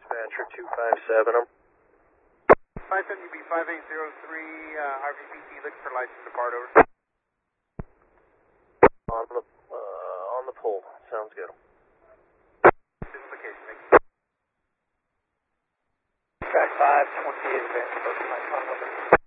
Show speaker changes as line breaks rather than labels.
Dispatcher 257.
570B 5803, RVPT looking for license depart, over.
On the pole. Sounds good.
This is the case, thank you.
Track 528 advance, first line,